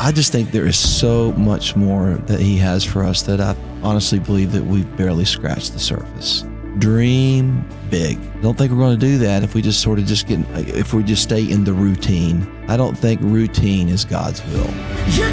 I just think there is so much more that he has for us that I honestly believe that we've barely scratched the surface. Dream big. Don't think we're going to do that if we just sort of if we just stay in the routine. I don't think routine is God's will.